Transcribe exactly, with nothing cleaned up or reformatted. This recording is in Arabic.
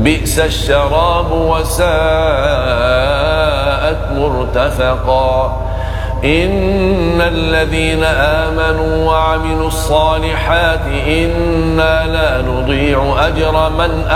بئس الشراب وساءت مرتفقا. إن الذين آمنوا وعملوا الصالحات إنا لا نضيع أجر من